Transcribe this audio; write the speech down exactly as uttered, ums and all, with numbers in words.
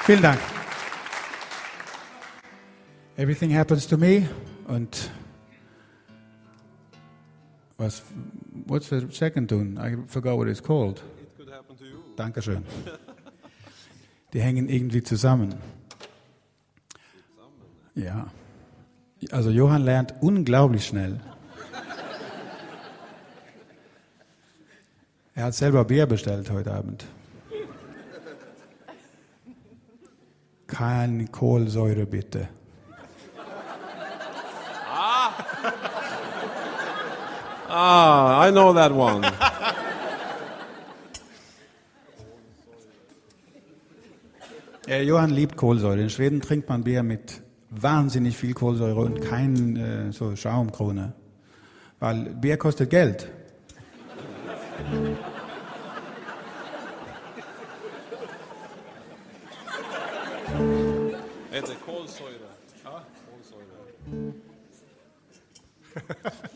Vielen Dank. Everything happens to me. Und was? What's the second tune? I forgot what it's called. It could happen to you. Dankeschön. Die hängen irgendwie zusammen. Ja. Also Johann lernt unglaublich schnell. Er hat selber Bier bestellt heute Abend. Keine Kohlsäure bitte. Ah, I know that one. Ja, Johann liebt Kohlsäure. In Schweden trinkt man Bier mit wahnsinnig viel Kohlsäure und kein äh, so Schaumkrone. Weil Bier kostet Geld. Heter Kolsäure. Ja, Kolsäure.